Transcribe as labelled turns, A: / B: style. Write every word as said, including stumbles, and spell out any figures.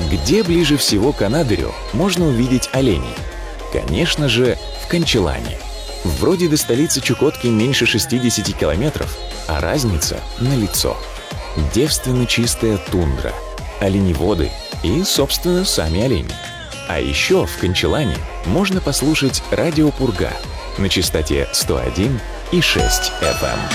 A: Где ближе всего к Анадырю можно увидеть оленей? Конечно же, в Кончалане. Вроде до столицы Чукотки меньше шестидесяти километров, а разница налицо. Девственно чистая тундра, оленеводы и, собственно, сами олени. А еще в Кончалане можно послушать радио «Пурга» на частоте сто один и шесть эф эм.